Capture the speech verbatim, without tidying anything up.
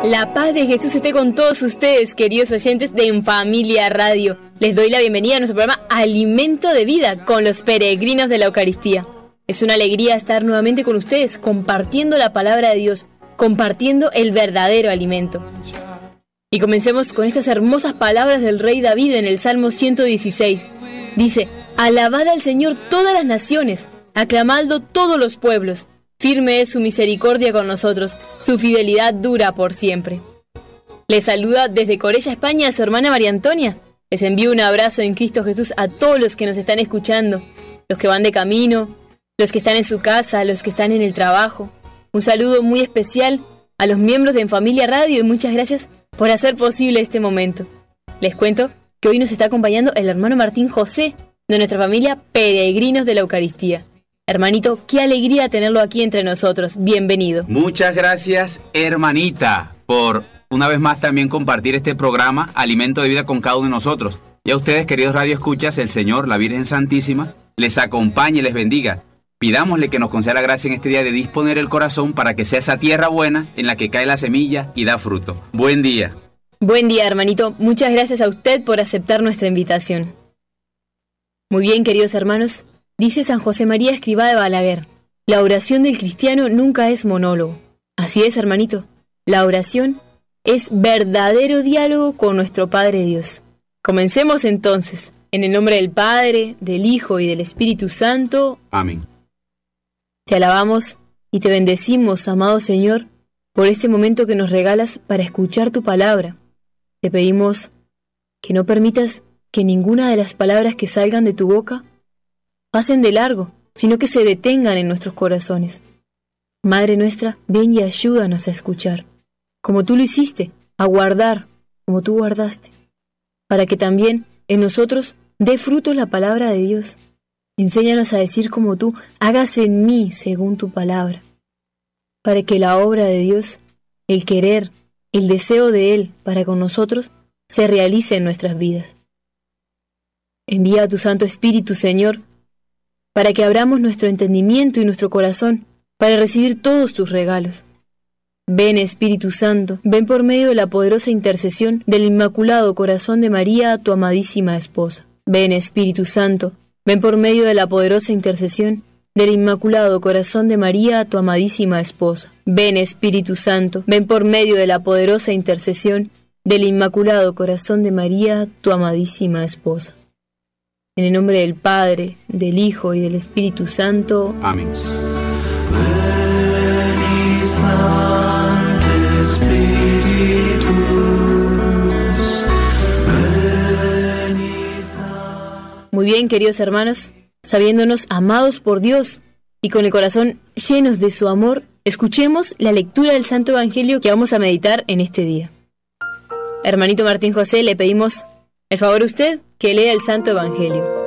La paz de Jesús esté con todos ustedes, queridos oyentes de En Familia Radio. Les doy la bienvenida a nuestro programa Alimento de Vida con los peregrinos de la Eucaristía. Es una alegría estar nuevamente con ustedes, compartiendo la palabra de Dios, compartiendo el verdadero alimento. Y comencemos con estas hermosas palabras del rey David en el Salmo ciento dieciséis. Dice: alabad al Señor todas las naciones, aclamadlo todos los pueblos. Firme es su misericordia con nosotros, su fidelidad dura por siempre. Les saluda desde Corella, España, su hermana María Antonia. Les envío un abrazo en Cristo Jesús a todos los que nos están escuchando, los que van de camino, los que están en su casa, los que están en el trabajo. Un saludo muy especial a los miembros de En Familia Radio y muchas gracias por hacer posible este momento. Les cuento que hoy nos está acompañando el hermano Martín José, de nuestra familia Peregrinos de la Eucaristía. Hermanito, qué alegría tenerlo aquí entre nosotros. Bienvenido. Muchas gracias, hermanita, por una vez más también compartir este programa Alimento de Vida con cada uno de nosotros. Y a ustedes, queridos radioescuchas, el Señor, la Virgen Santísima, les acompañe y les bendiga. Pidámosle que nos conceda la gracia en este día de disponer el corazón para que sea esa tierra buena en la que cae la semilla y da fruto. Buen día. Buen día, hermanito. Muchas gracias a usted por aceptar nuestra invitación. Muy bien, queridos hermanos. Dice San José María Escrivá de Balaguer: la oración del cristiano nunca es monólogo. Así es, hermanito. La oración es verdadero diálogo con nuestro Padre Dios. Comencemos entonces. En el nombre del Padre, del Hijo y del Espíritu Santo. Amén. Te alabamos y te bendecimos, amado Señor, por este momento que nos regalas para escuchar tu palabra. Te pedimos que no permitas que ninguna de las palabras que salgan de tu boca pasen de largo, sino que se detengan en nuestros corazones. Madre nuestra, ven y ayúdanos a escuchar, como tú lo hiciste, a guardar, como tú guardaste, para que también en nosotros dé fruto la palabra de Dios. Enséñanos a decir como tú: hágase en mí según tu palabra, para que la obra de Dios, el querer, el deseo de Él para con nosotros, se realice en nuestras vidas. Envía a tu Santo Espíritu, Señor, para que abramos nuestro entendimiento y nuestro corazón para recibir todos tus regalos. Ven, Espíritu Santo, ven por medio de la poderosa intercesión del Inmaculado Corazón de María, tu amadísima esposa. Ven, Espíritu Santo, ven por medio de la poderosa intercesión del Inmaculado Corazón de María, tu amadísima esposa. Ven, Espíritu Santo, ven por medio de la poderosa intercesión del Inmaculado Corazón de María, tu amadísima esposa. En el nombre del Padre, del Hijo y del Espíritu Santo. Amén. Muy bien, queridos hermanos, sabiéndonos amados por Dios y con el corazón llenos de su amor, escuchemos la lectura del Santo Evangelio que vamos a meditar en este día. Hermanito Martín José, le pedimos el favor a usted que lea el Santo Evangelio.